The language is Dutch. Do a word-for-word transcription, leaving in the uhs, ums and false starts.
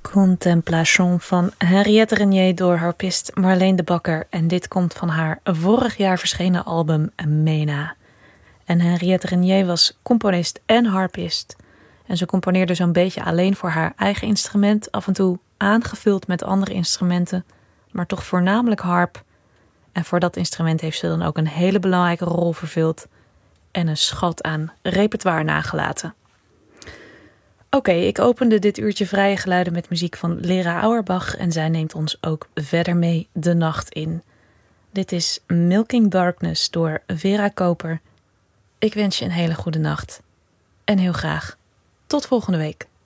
Contemplation van Henriette Renier door harpist Marleen de Bakker. En dit komt van haar vorig jaar verschenen album Mena. En Henriette Renier was componist en harpist. En ze componeerde zo'n beetje alleen voor haar eigen instrument, af en toe aangevuld met andere instrumenten, maar toch voornamelijk harp. En voor dat instrument heeft ze dan ook een hele belangrijke rol vervuld en een schat aan repertoire nagelaten. Oké, okay, ik opende dit uurtje vrije geluiden met muziek van Lera Auerbach en zij neemt ons ook verder mee de nacht in. Dit is Milking Darkness door Vera Koper. Ik wens je een hele goede nacht en heel graag tot volgende week.